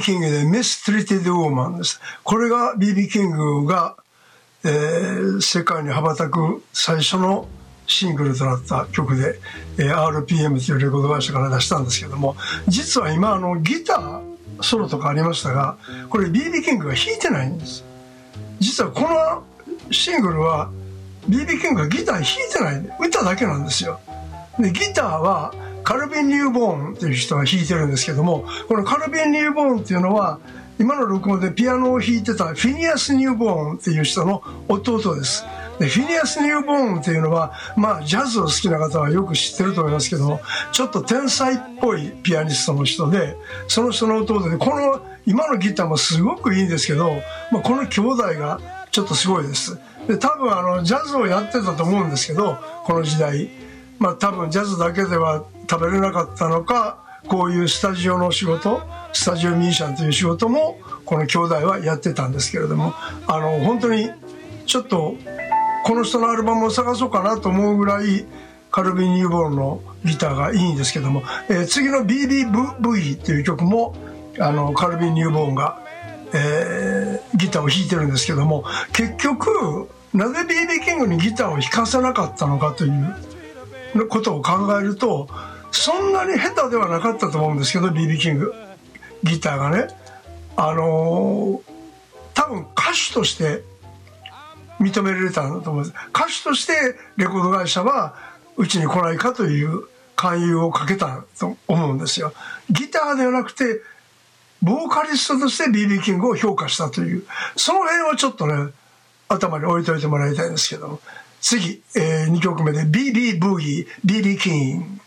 キングで Mistreated Woman です。これが BB キングが、世界に羽ばたく最初のシングルとなった曲で、RPM というレコード会社から出したんですけども、実は今ギターソロとかありましたが、これ BB キングが弾いてないんです。実はこのシングルは BB キングがギター弾いてない、歌だけなんですよ。でギターはカルビン・ニューボーンという人が弾いてるんですけども、このカルビン・ニューボーンっていうのは今の録音でピアノを弾いてたフィニアス・ニューボーンっていう人の弟です。でフィニアス・ニューボーンっていうのは、ジャズを好きな方はよく知ってると思いますけども、ちょっと天才っぽいピアニストの人で、その人の弟で、この今のギターもすごくいいんですけど、この兄弟がちょっとすごいです。で多分ジャズをやってたと思うんですけど、この時代多分ジャズだけでは食べれなかったのか、こういうスタジオの仕事、スタジオミュージシャンという仕事もこの兄弟はやってたんですけれども、本当にちょっとこの人のアルバムを探そうかなと思うぐらいカルビン・ニューボーンのギターがいいんですけども、次の BBV っていう曲もカルビン・ニューボーンが、ギターを弾いてるんですけども、結局なぜ BB キングにギターを弾かせなかったのかということを考えると、そんなに下手ではなかったと思うんですけど、 BB キングギターがね、多分歌手として認められたんだと思うんです。歌手としてレコード会社はうちに来ないかという勧誘をかけたと思うんですよ。ギターではなくてボーカリストとして BB キングを評価したという、その辺をちょっとね頭に置いといてもらいたいんですけども、次、2曲目で BB ブギー BB キング。